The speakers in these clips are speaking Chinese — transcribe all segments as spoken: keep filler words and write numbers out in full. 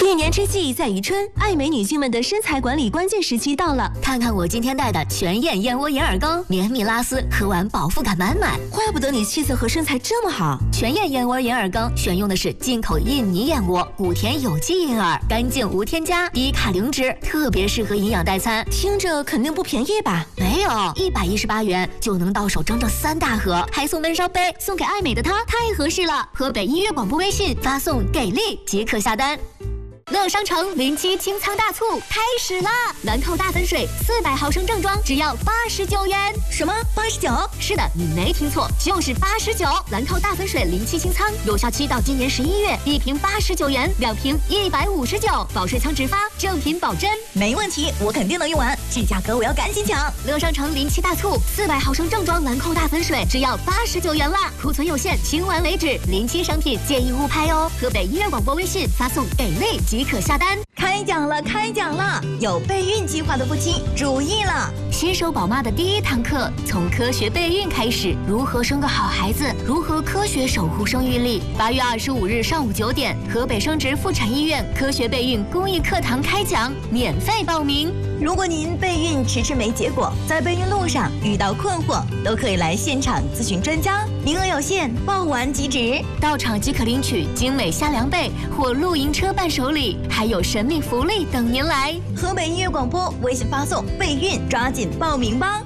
一年之计在于春，爱美女性们的身材管理关键时期到了。 看看我今天带的全燕燕窝银耳羹，绵密拉丝，喝完饱腹感满满。 怪不得你气色和身材这么好。 全燕燕窝银耳羹选用的是进口印尼燕窝，谷田有机银耳，干净无添加，低卡零脂，特别适合营养代餐。 听着肯定不便宜吧？ 没有，一百一十八元就能到手整整三大盒，还送温烧杯，送给爱美的她太合适了。河北音乐广播微信发送给力即可下单。乐商城零七清仓大促开始啦！兰蔻大粉水四百毫升正装只要八十九元。 什么？八十九？ 是的，你没听错，就是八十九。兰蔻大粉水零七清仓有效期到今年十一月，一瓶八十九元，两瓶一百五十九，保税仓直发，正品保真。 没问题，我肯定能用完，这价格我要赶紧抢。 乐商城零七大促，四百毫升正装兰蔻大粉水只要八十九元啦，库存有限，清完为止。零七商品建议勿拍哦。河北音乐广播微信发送给力即可下单。 开奖了，开奖了！有备孕计划的夫妻注意了， 新手宝妈的第一堂课从科学备孕开始，如何生个好孩子，如何科学守护生育力。八月二十五日上午九点，河北生殖妇产医院科学备孕公益课堂开讲，免费报名。 如果您备孕迟迟没结果，在备孕路上遇到困惑，都可以来现场咨询专家，名额有限，报完即止。 到场即可领取精美虾凉被或露营车伴手礼，还有神秘福利等您来。 河北音乐广播微信发送备孕，抓紧报名吧。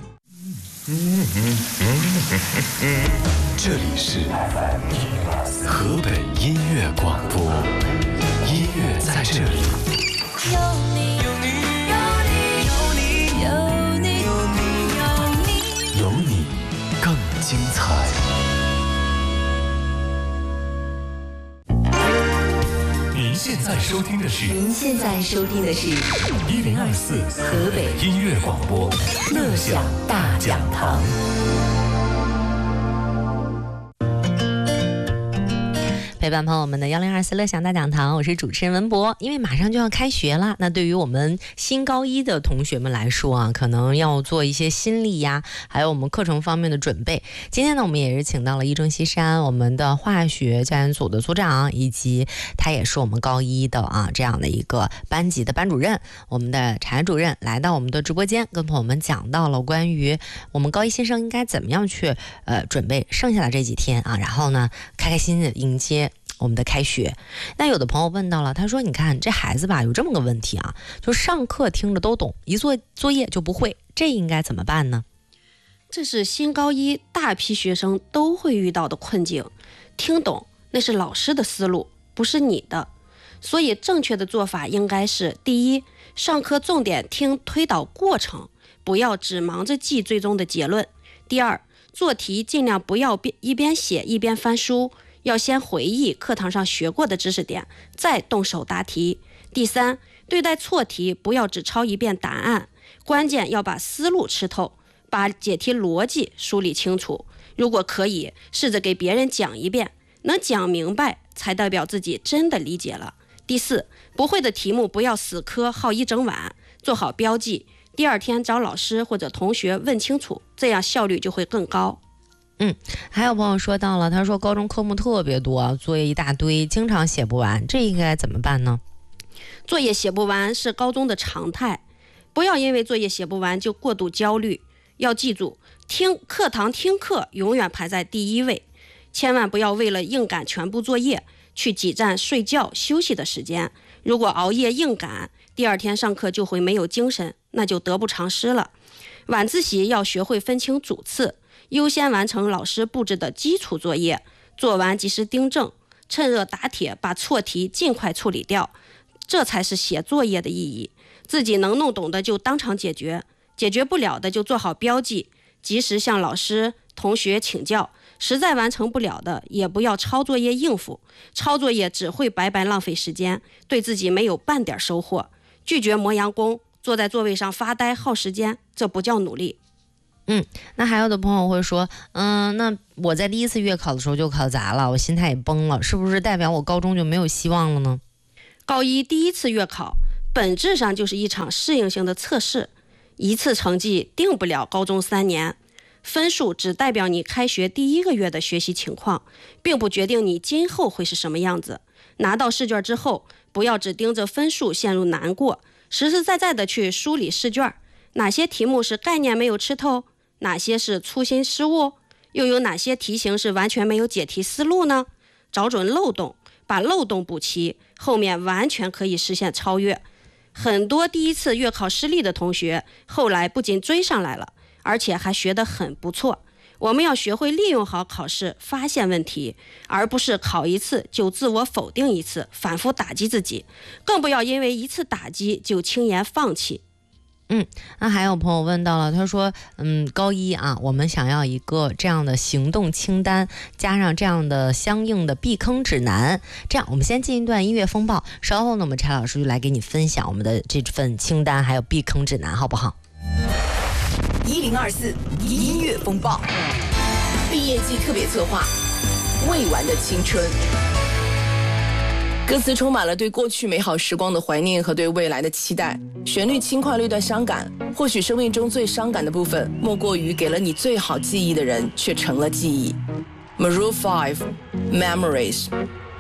这里是河北音乐广播，音乐在这里。 有你，有你，有你，有你，有你，有你， 有你更精彩。您现在收听的是， 您现在收听的是一零二四河北音乐广播，乐享大讲堂。 陪伴朋友们的幺零二四乐享大讲堂，我是主持人文博。因为马上就要开学了，那对于我们新高一的同学们来说啊，可能要做一些心理呀，还有我们课程方面的准备。今天呢，我们也是请到了一正西山我们的化学教研组的组长，以及他也是我们高一的啊这样的一个班级的班主任，我们的产主任来到我们的直播间，跟朋友们讲到了关于我们高一新生应该怎么样去呃准备剩下的这几天啊，然后呢开开心心的迎接我们的开学。那有的朋友问到了，他说你看这孩子吧有这么个问题啊，就上课听着都懂，一做作业就不会，这应该怎么办呢？ 这是新高一大批学生都会遇到的困境，听懂那是老师的思路，不是你的。所以正确的做法应该是：第一，上课重点听推导过程，不要只忙着记最终的结论；第二，做题尽量不要一边写一边翻书，要先回忆课堂上学过的知识点，再动手答题。第三，对待错题不要只抄一遍答案，关键要把思路吃透，把解题逻辑梳理清楚。如果可以，试着给别人讲一遍，能讲明白才代表自己真的理解了。第四，不会的题目不要死磕耗一整晚，做好标记，第二天找老师或者同学问清楚，这样效率就会更高。 嗯，还有朋友说到了，他说高中科目特别多，作业一大堆，经常写不完，这应该怎么办呢？ 作业写不完是高中的常态，不要因为作业写不完就过度焦虑。要记住，听课堂听课永远排在第一位，千万不要为了硬赶全部作业去挤占睡觉休息的时间。如果熬夜硬赶，第二天上课就会没有精神，那就得不偿失了。晚自习要学会分清主次，优先完成老师布置的基础作业，做完及时订正，趁热打铁，把错题尽快处理掉，这才是写作业的意义。自己能弄懂的就当场解决，解决不了的就做好标记，及时向老师同学请教，实在完成不了的也不要抄作业应付，抄作业只会白白浪费时间，对自己没有半点收获。拒绝磨洋工，坐在座位上发呆耗时间，这不叫努力。 嗯，那还有的朋友会说，嗯，那我在第一次月考的时候就考砸了，我心态也崩了，是不是代表我高中就没有希望了呢？ 高一第一次月考本质上就是一场适应性的测试，一次成绩定不了高中三年。 分数只代表你开学第一个月的学习情况，并不决定你今后会是什么样子。拿到试卷之后，不要只盯着分数陷入难过，实实在在的去梳理试卷，哪些题目是概念没有吃透，哪些是粗心失误，又有哪些题型是完全没有解题思路呢？找准漏洞，把漏洞补齐，后面完全可以实现超越。很多第一次月考失利的同学，后来不仅追上来了，而且还学得很不错。我们要学会利用好考试，发现问题，而不是考一次就自我否定一次，反复打击自己，更不要因为一次打击就轻言放弃。 嗯，那还有朋友问到了，他说，嗯，高一啊，我们想要一个这样的行动清单，加上这样的相应的避坑指南。这样，我们先进一段音乐风暴，稍后呢，我们柴老师就来给你分享我们的这份清单还有避坑指南，好不好？ 一零二四音乐风暴，毕业季特别策划，未完的青春。歌词充满了对过去美好时光的怀念和对未来的期待，旋律轻快略带伤感。或许生命中最伤感的部分，莫过于给了你最好记忆的人却成了记忆。Maroon five Memories。